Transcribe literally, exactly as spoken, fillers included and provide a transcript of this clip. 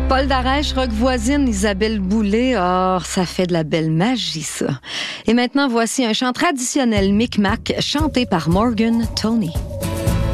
Paul Darèche, rock voisine, Isabelle Boulay. Oh, ça fait de la belle magie, ça. Et maintenant, voici un chant traditionnel Micmac chanté par Morgan Tony.